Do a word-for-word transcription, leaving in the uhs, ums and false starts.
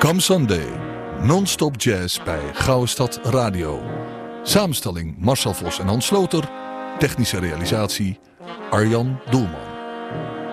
Ram Sunday, non-stop jazz bij Gouden Stad Radio. Samenstelling Marcel Vos en Hans Sloter. Technische realisatie Arjan Doelman.